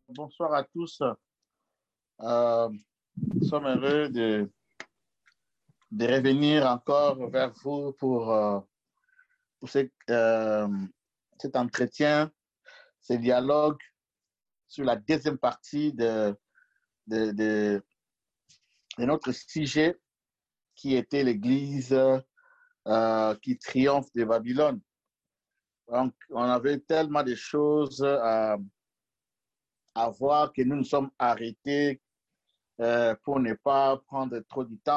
Bonsoir à tous. Nous sommes heureux de revenir encore vers vous pour cet entretien, ce dialogue sur la deuxième partie de, de, de notre sujet qui était l'Église qui triomphe de Babylone. Donc, on avait tellement de choses à voir que nous nous sommes arrêtés pour ne pas prendre trop de temps.